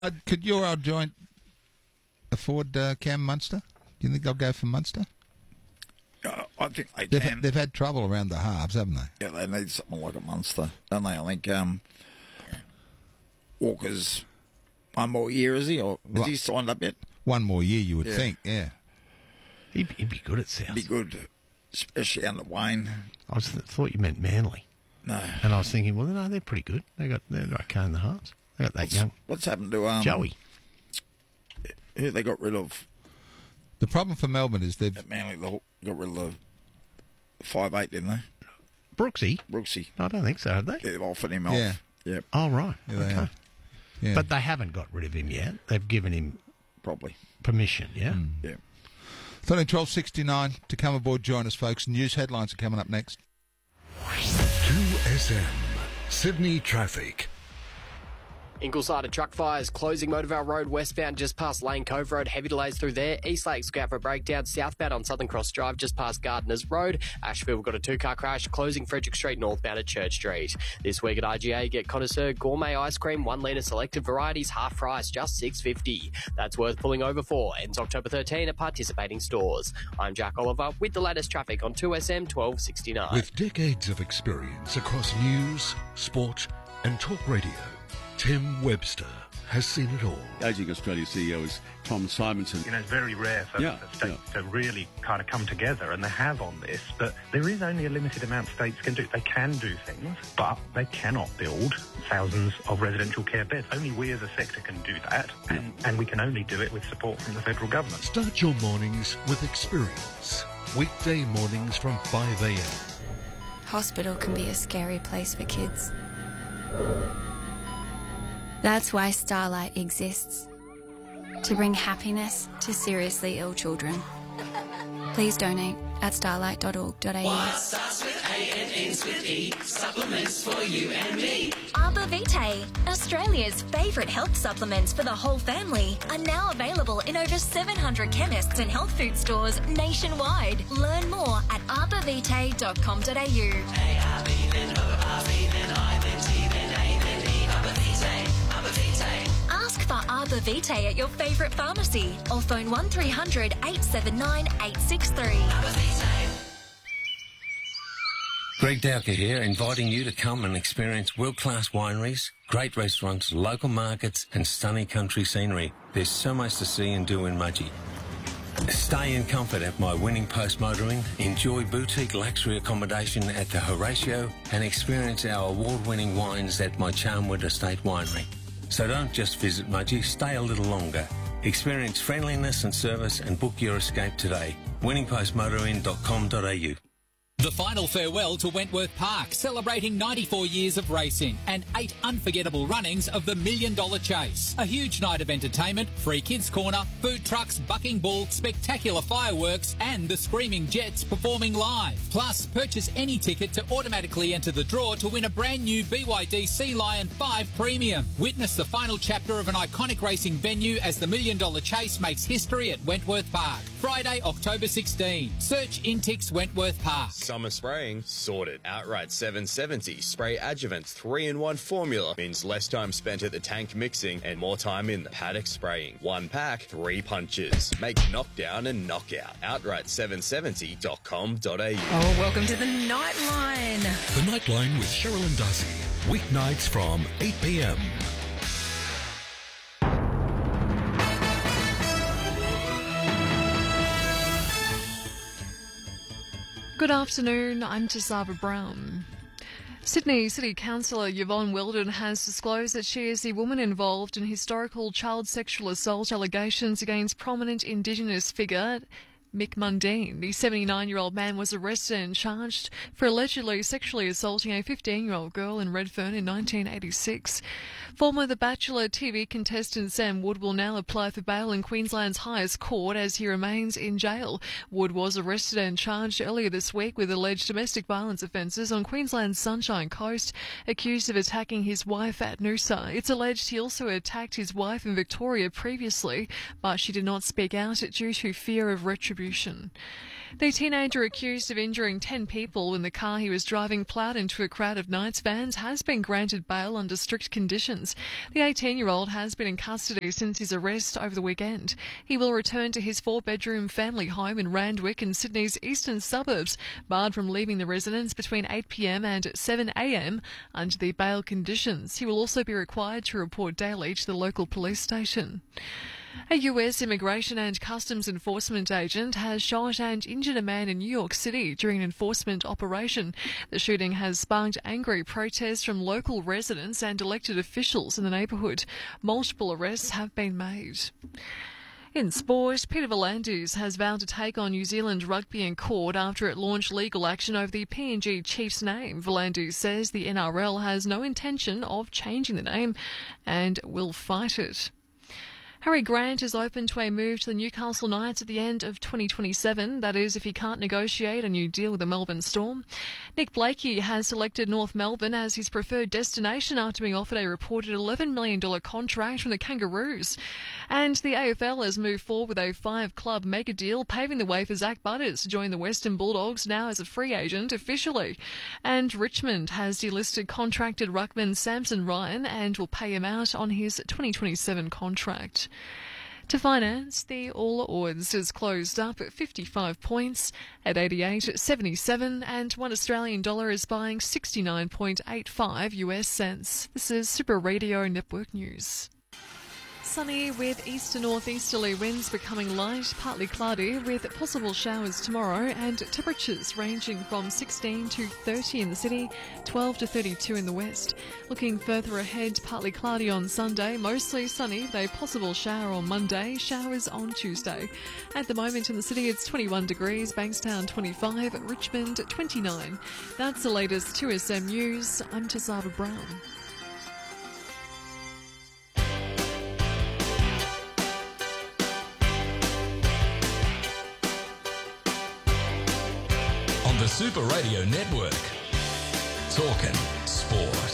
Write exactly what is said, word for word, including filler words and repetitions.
Uh, could your old joint afford uh, Cam Munster? Do you think they'll go for Munster? Uh, I think they They've, can. they've had trouble around the halves, haven't they? Yeah, they need something like a Munster, don't they? I think um, Walker's one more year, is he? Or has Well, he signed up yet? One more year, you would Yeah. think, yeah. He'd, he'd be good at South. Be good, especially under Wayne. I was th- thought you meant Manly. No. And I was thinking, well, no, they're pretty good. They got they're okay in the halves. They got that What's, young what's happened to um, Joey. Who they got rid of? The problem for Melbourne is they've... At Manly, they got rid of the five eight, didn't they? Brooksy? Brooksy. I don't think so, have they? They've offered him off. Yeah. Yep, Oh, right. Yeah, they okay. have. Yeah. But they haven't got rid of him yet. They've given him probably. permission, yeah? Mm. Yeah. thirteen twelve sixty-nine to come aboard, join us, folks. News headlines are coming up next. two S M, Sydney traffic. Ingleside and truck fires closing Motorvale Road westbound just past Lane Cove Road. Heavy delays through there. East Lake Scout for a breakdown. Southbound on Southern Cross Drive just past Gardeners Road. Ashfield, we've got a two-car crash closing Frederick Street northbound at Church Street. This week at I G A, get Connoisseur Gourmet Ice Cream, one litre selected varieties, half price, just six dollars fifty. That's worth pulling over for. Ends October thirteenth at participating stores. I'm Jack Oliver with the latest traffic on two S M twelve sixty-nine. With decades of experience across news, sport and talk radio, Tim Webster has seen it all. Aging Australia C E O is Tom Simonson. You know, it's very rare for, Yeah, for states yeah. to really kind of come together, and they have on this, but there is only a limited amount states can do. They can do things, but they cannot build thousands of residential care beds. Only we as a sector can do that, and, and we can only do it with support from the federal government. Start your mornings with experience. Weekday mornings from five a m. Hospital can be a scary place for kids. That's why Starlight exists. To bring happiness to seriously ill children. Please donate at starlight dot org dot a u. What starts with A and ends with E? Supplements for you and me. Arbor Vitae, Australia's favourite health supplements for the whole family, are now available in over seven hundred chemists and health food stores nationwide. Learn more at arbor vitae dot com dot a u. A R B then O R V then I then T then A then E. Arbor Vitae, Arbor Vitae. Ask for Arbor Vitae at your favourite pharmacy or phone one three hundred eight seven nine eight six three. Arbor Vitae. Greg Dowker here, inviting you to come and experience world-class wineries, great restaurants, local markets and stunning country scenery. There's so much to see and do in Mudgee. Stay in comfort at my Winning Post Motoring, enjoy boutique luxury accommodation at the Horatio and experience our award-winning wines at my Charnwood Estate Winery. So don't just visit Mudgee, stay a little longer. Experience friendliness and service and book your escape today. winning post motoring dot com dot a u. The final farewell to Wentworth Park, celebrating ninety-four years of racing and eight unforgettable runnings of the Million Dollar Chase. A huge night of entertainment, free kids corner, food trucks, bucking bull, spectacular fireworks and the Screaming Jets performing live. Plus, purchase any ticket to automatically enter the draw to win a brand new B Y D Sea Lion five Premium. Witness the final chapter of an iconic racing venue as the Million Dollar Chase makes history at Wentworth Park. Friday, October sixteenth. Search Intix Wentworth Park. Summer spraying sorted. Outright seven seventy Spray Adjuvant three in one formula means less time spent at the tank mixing and more time in the paddock spraying. One pack, three punches. Make knockdown and knockout. outright seven seventy dot com dot a u. Oh, welcome to the Nightline. The Nightline with Cheryl and Darcy. Weeknights from eight p m. Good afternoon, I'm Tisaba Brown. Sydney City Councillor Yvonne Weldon has disclosed that she is the woman involved in historical child sexual assault allegations against prominent Indigenous figure Mick Mundine. The seventy-nine-year-old man was arrested and charged for allegedly sexually assaulting a fifteen-year-old girl in Redfern in nineteen eighty-six. Former The Bachelor T V contestant Sam Wood will now apply for bail in Queensland's highest court as he remains in jail. Wood was arrested and charged earlier this week with alleged domestic violence offences on Queensland's Sunshine Coast, accused of attacking his wife at Noosa. It's alleged he also attacked his wife in Victoria previously, but she did not speak out due to fear of retribution. distribution. The teenager accused of injuring ten people when the car he was driving ploughed into a crowd of Knights fans has been granted bail under strict conditions. The eighteen-year-old has been in custody since his arrest over the weekend. He will return to his four-bedroom family home in Randwick in Sydney's eastern suburbs, barred from leaving the residence between eight p m and seven a m under the bail conditions. He will also be required to report daily to the local police station. A U S Immigration and Customs Enforcement agent has shot and injured a man in New York City during an enforcement operation. The shooting has sparked angry protests from local residents and elected officials in the neighbourhood. Multiple arrests have been made. In sport, Peter V'landys has vowed to take on New Zealand rugby in court after it launched legal action over the P N G Chiefs name. V'landys says the N R L has no intention of changing the name and will fight it. Harry Grant is open to a move to the Newcastle Knights at the end of twenty twenty-seven, that is if he can't negotiate a new deal with the Melbourne Storm. Nick Blakey has selected North Melbourne as his preferred destination after being offered a reported eleven million dollars contract from the Kangaroos. And the A F L has moved forward with a five-club mega deal, paving the way for Zach Butters to join the Western Bulldogs now as a free agent officially. And Richmond has delisted contracted ruckman Samson Ryan and will pay him out on his twenty twenty-seven contract. To finance, the All Ords is closed up at fifty-five points at eighty-eight seventy-seven, and one Australian dollar is buying sixty-nine point eight five U S cents. This is Super Radio Network News. Sunny with east to northeasterly winds becoming light, partly cloudy with possible showers tomorrow, and temperatures ranging from sixteen to thirty in the city, twelve to thirty-two in the west. Looking further ahead, partly cloudy on Sunday, mostly sunny with a possible shower on Monday, showers on Tuesday. At the moment in the city it's twenty-one degrees, Bankstown twenty-five, Richmond twenty-nine. That's the latest two S M News. I'm Tazava Brown. The Super Radio Network. Talking sport.